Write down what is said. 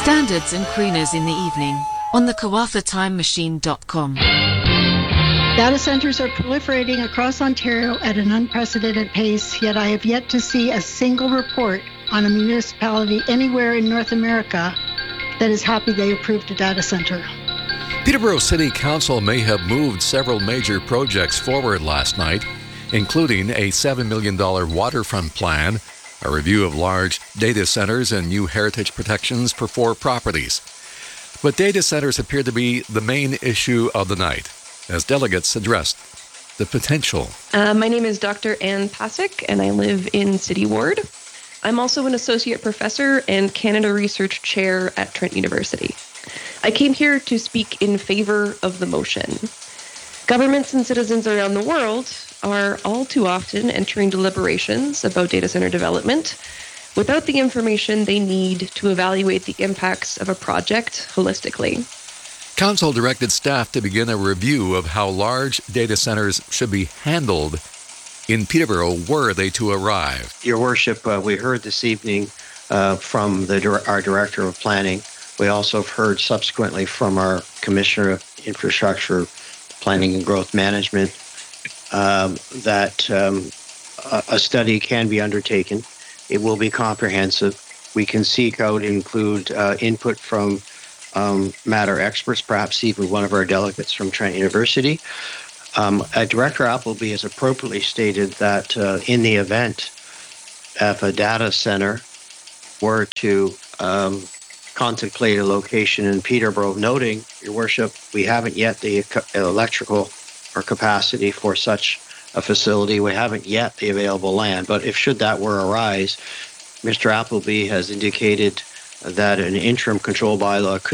Standards and crooners in the evening on the KawarthaTimeMachine.com. Data centers are proliferating across Ontario at an unprecedented pace, yet I have yet to see a single report on a municipality anywhere in North America that is happy they approved a data center. Peterborough City Council may have moved several major projects forward last night, including a $7 million waterfront plan, a review of large data centers and new heritage protections for 4 properties. But data centers appear to be the main issue of the night, as delegates addressed the potential. My name is Dr. Ann Pasick, and I live in City Ward. I'm also an associate professor and Canada Research Chair at Trent University. I came here to speak in favor of the motion. Governments and citizens around the world are all too often entering deliberations about data center development without the information they need to evaluate the impacts of a project holistically. Council directed staff to begin a review of how large data centers should be handled in Peterborough were they to arrive. Your Worship, we heard this evening from our Director of Planning. We also have heard subsequently from our Commissioner of Infrastructure, Planning and Growth Management that a study can be undertaken. It will be comprehensive. We can seek out and include input from matter experts, perhaps even one of our delegates from Trent University. Director Appleby has appropriately stated that in the event if a data center were to contemplate a location in Peterborough, noting, Your Worship, we haven't yet the electrical or capacity for such a facility. We haven't yet the available land. But if should that were arise, Mr. Appleby has indicated that an interim control bylaw could